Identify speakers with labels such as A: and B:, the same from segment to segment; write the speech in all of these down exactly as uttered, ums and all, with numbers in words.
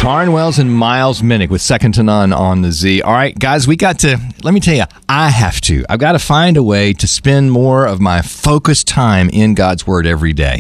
A: Taryn Wells and Miles Minnick with Second to None on the Z. All right, guys, we got to, let me tell you, I have to. I've got to find a way to spend more of my focused time in God's Word every day.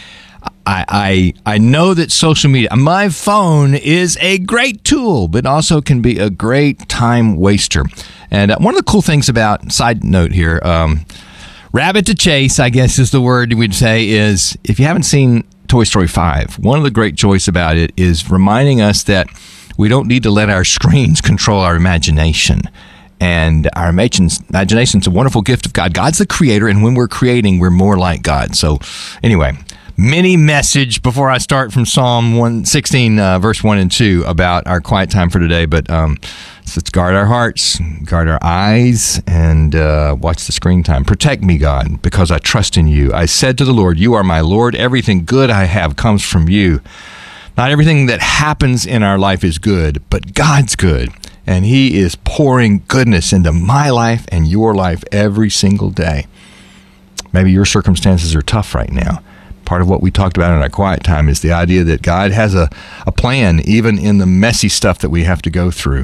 A: I, I I know that social media, my phone is a great tool, but also can be a great time waster. And uh, one of the cool things about, side note here, um, rabbit to chase, I guess is the word we'd say, is if you haven't seen Toy Story five, one of the great joys about it is reminding us that we don't need to let our screens control our imagination. And our imagination is a wonderful gift of God. God's the creator, and when we're creating, we're more like God. So anyway, mini message before I start from Psalm one sixteen, uh, verse one and two about our quiet time for today. But um, so let's guard our hearts, guard our eyes, and uh, watch the screen time. Protect me, God, because I trust in you. I said to the Lord, you are my Lord. Everything good I have comes from you. Not everything that happens in our life is good, but God's good. And he is pouring goodness into my life and your life every single day. Maybe your circumstances are tough right now. Part of what we talked about in our quiet time is the idea that God has a, a plan, even in the messy stuff that we have to go through.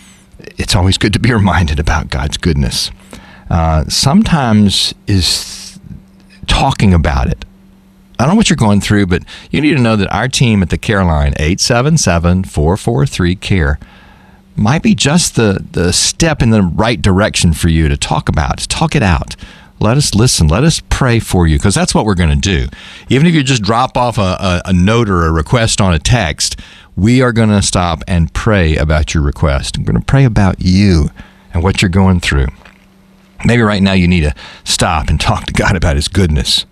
A: It's always good to be reminded about God's goodness. Uh, sometimes is talking about it. I don't know what you're going through, but you need to know that our team at the Care Line, eight seven seven, four four three, C A R E, might be just the, the step in the right direction for you to talk about, to talk it out. Let us listen. Let us pray for you, because that's what we're going to do. Even if you just drop off a, a, a note or a request on a text, we are going to stop and pray about your request. I'm going to pray about you and what you're going through. Maybe right now you need to stop and talk to God about his goodness.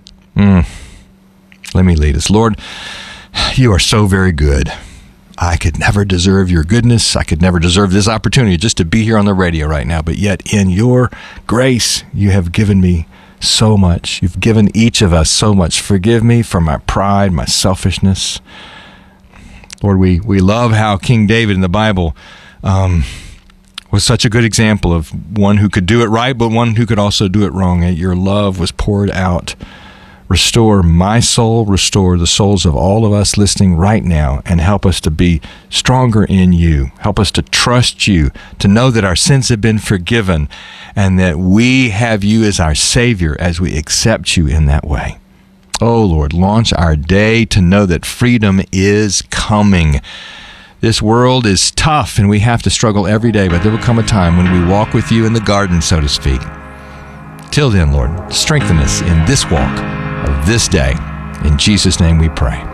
A: Mm. Let me lead us. Lord, you are so very good. I could never deserve your goodness. I could never deserve this opportunity just to be here on the radio right now. But yet in your grace, you have given me so much. You've given each of us so much. Forgive me for my pride, my selfishness. Lord, we, we love how King David in the Bible um, was such a good example of one who could do it right, but one who could also do it wrong. And your love was poured out. Restore my soul, restore the souls of all of us listening right now, and help us to be stronger in you. Help us to trust you, to know that our sins have been forgiven, and that we have you as our Savior as we accept you in that way. Oh, Lord, launch our day to know that freedom is coming. This world is tough, and we have to struggle every day, but there will come a time when we walk with you in the garden, so to speak. Till then, Lord, strengthen us in this walk of this day. In Jesus' name we pray.